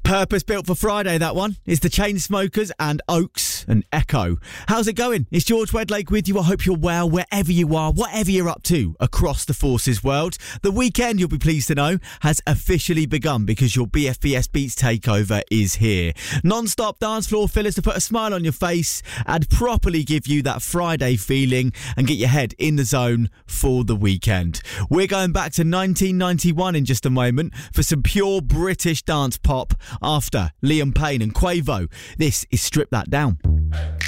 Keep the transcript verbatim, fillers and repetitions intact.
Purpose built for Friday, that one. It's the Chainsmokers and Oaks and Echo. How's it going? It's George Wedlake with you. I hope you're well wherever you are, whatever you're up to across the Forces world. The weekend, you'll be pleased to know, has officially begun because your B F B S Beats takeover is here. Non-stop dance floor fillers to put a smile on your face and properly give you that Friday feeling and get your head in the zone for the weekend. We're going back to nineteen ninety-one in just a moment for some pure British dance pop after Liam Payne and Quavo. This is Strip That Down.